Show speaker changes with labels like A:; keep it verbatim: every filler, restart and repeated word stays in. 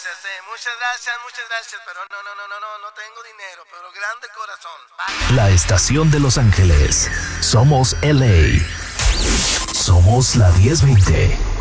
A: gracias, eh, muchas gracias, muchas gracias, pero no, no, no, no, no, no tengo dinero, pero grande corazón. Vale.
B: La estación de Los Ángeles. Somos L A. Somos la diez veinte.